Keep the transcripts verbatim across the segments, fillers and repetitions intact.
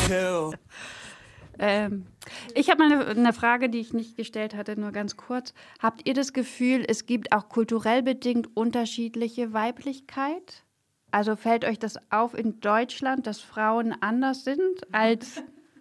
kill. Ähm, ich habe mal eine, eine Frage, die ich nicht gestellt hatte, nur ganz kurz. Habt ihr das Gefühl, es gibt auch kulturell bedingt unterschiedliche Weiblichkeit? Also fällt euch das auf in Deutschland, dass Frauen anders sind als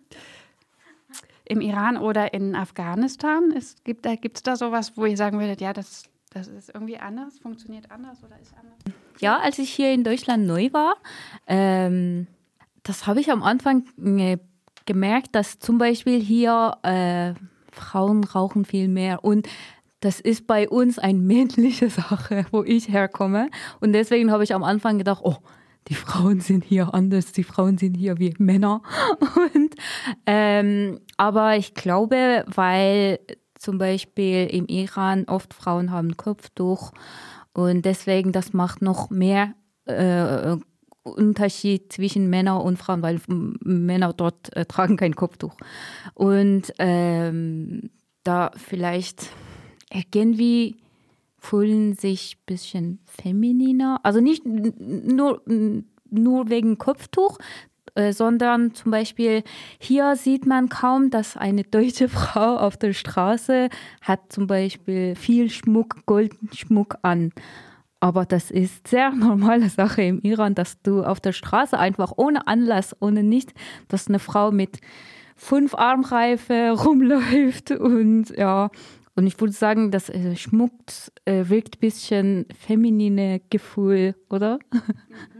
im Iran oder in Afghanistan? Es gibt, da, gibt es da sowas, wo ihr sagen würdet, ja, das, das ist irgendwie anders, funktioniert anders oder ist anders? Ja, als ich hier in Deutschland neu war, ähm, das habe ich am Anfang äh, gemerkt, dass zum Beispiel hier äh, Frauen rauchen viel mehr und das ist bei uns eine männliche Sache, wo ich herkomme. Und deswegen habe ich am Anfang gedacht, oh, die Frauen sind hier anders, die Frauen sind hier wie Männer. Und, ähm, aber ich glaube, weil zum Beispiel im Iran oft Frauen haben Kopftuch und deswegen das macht noch mehr äh, Unterschied zwischen Männern und Frauen, weil Männer dort äh, tragen kein Kopftuch. Und ähm, da vielleicht irgendwie fühlen sich ein bisschen femininer. Also nicht nur, nur wegen Kopftuch, äh, sondern zum Beispiel hier sieht man kaum, dass eine deutsche Frau auf der Straße hat zum Beispiel viel Schmuck, Goldschmuck an. Aber das ist sehr normale Sache im Iran, dass du auf der Straße einfach ohne Anlass, ohne nicht, dass eine Frau mit fünf Armreife rumläuft und ja, und ich würde sagen, das äh, Schmuck äh, wirkt ein bisschen feminine Gefühl, oder?